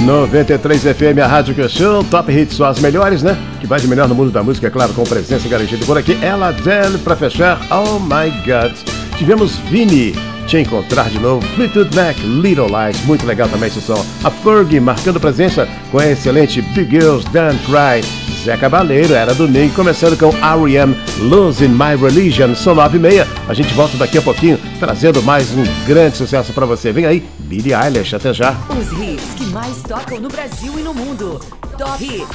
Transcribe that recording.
93 FM, a Rádio que eu sou, Top Hits, só as melhores, né? Que vai de melhor no mundo da música, é claro, com presença garantida por aqui. Ela Adele, pra fechar, Oh My God. Tivemos Vini, Te Encontrar de Novo, Fleetwood Mac, Little Lies, muito legal também esse som. A Fergie marcando presença com a excelente Big Girls Don't Cry. Zé Cabaleiro, Era Domingo, começando com R.E.M., Losing My Religion. São 9h30, a gente volta daqui a pouquinho, trazendo mais um grande sucesso pra você. Vem aí, Billie Eilish, até já. Os hits que mais tocam no Brasil e no mundo. Top Hits.